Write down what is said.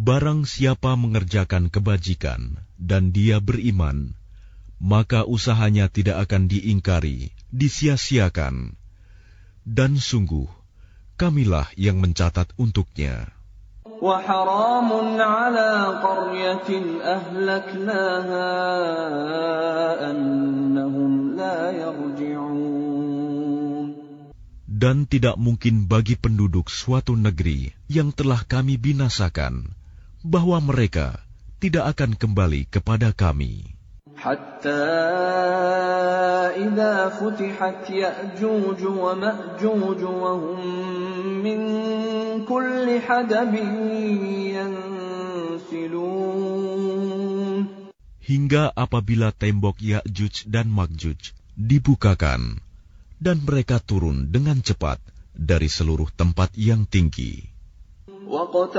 Barang siapa mengerjakan kebajikan dan dia beriman, maka usahanya tidak akan diingkari, disia-siakan. Dan sungguh, kamilah yang mencatat untuknya. وَحَرَامٌ عَلَى قَرْيَةٍ أَهْلَكْنَاهَا أَنَّهُمْ لَا يَرْجِعُونَ. Dan tidak mungkin bagi penduduk suatu negeri yang telah kami binasakan, bahwa mereka tidak akan kembali kepada kami. حَتَّى إِذَا فُتِحَتْ يَأْجُوجُ وَمَأْجُوجُ وَهُمْ مِنْ كُلِّ حَدَبٍ يَنْسِلُونَ. Hingga apabila tembok Ya'juj dan Ma'juj dibukakan, dan mereka turun dengan cepat dari seluruh tempat yang tinggi.